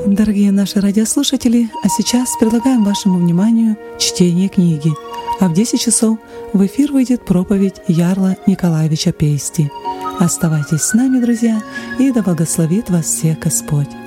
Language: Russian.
Дорогие наши радиослушатели, а сейчас предлагаем вашему вниманию чтение книги. А в 10 часов в эфир выйдет проповедь Ярла Николаевича Пейсти. Оставайтесь с нами, друзья, и да благословит вас всех Господь.